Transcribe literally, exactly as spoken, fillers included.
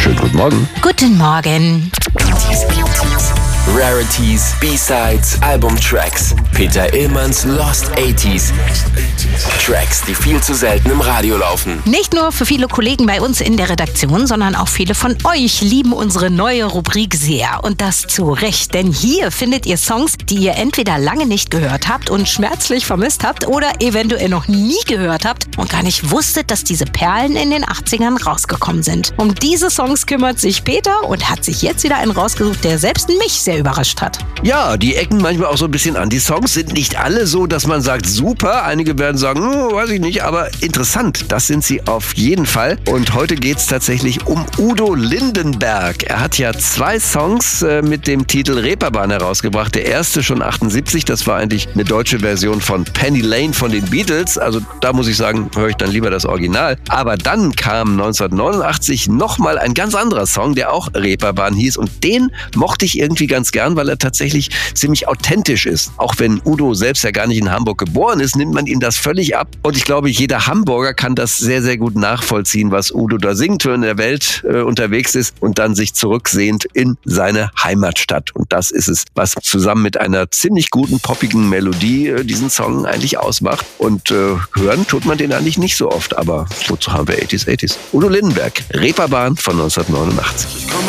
Schönen guten Morgen. Guten Morgen. Rarities, B-Sides, Albumtracks. Peter Illmanns Lost achtziger. Tracks, die viel zu selten im Radio laufen. Nicht nur für viele Kollegen bei uns in der Redaktion, sondern auch viele von euch lieben unsere neue Rubrik sehr. Und das zu Recht, denn hier findet ihr Songs, die ihr entweder lange nicht gehört habt und schmerzlich vermisst habt oder eventuell noch nie gehört habt und gar nicht wusstet, dass diese Perlen in den achtzigern rausgekommen sind. Um diese Songs kümmert sich Peter und hat sich jetzt wieder einen rausgesucht, der selbst mich sehr überrascht hat. Ja, die ecken manchmal auch so ein bisschen an. Die Songs sind nicht alle so, dass man sagt, super. Einige werden sagen, hm, weiß ich nicht, aber interessant. Das sind sie auf jeden Fall. Und heute geht es tatsächlich um Udo Lindenberg. Er hat ja zwei Songs äh, mit dem Titel Reeperbahn herausgebracht. Der erste schon achtundsiebzig. Das war eigentlich eine deutsche Version von Penny Lane von den Beatles. Also da muss ich sagen, höre ich dann lieber das Original. Aber dann kam neunzehnhundertneunundachtzig nochmal ein ganz anderer Song, der auch Reeperbahn hieß. Und den mochte ich irgendwie ganz gern, weil er tatsächlich ziemlich authentisch ist. Auch wenn Udo selbst ja gar nicht in Hamburg geboren ist, nimmt man ihm das völlig ab. Und ich glaube, jeder Hamburger kann das sehr, sehr gut nachvollziehen, was Udo da singt, wenn er in der Welt äh, unterwegs ist und dann sich zurücksehnt in seine Heimatstadt. Und das ist es, was zusammen mit einer ziemlich guten, poppigen Melodie äh, diesen Song eigentlich ausmacht. Und äh, hören tut man den eigentlich nicht so oft, aber wozu haben wir achtziger, achtziger? Udo Lindenberg, Reeperbahn von neunzehnhundertneunundachtzig.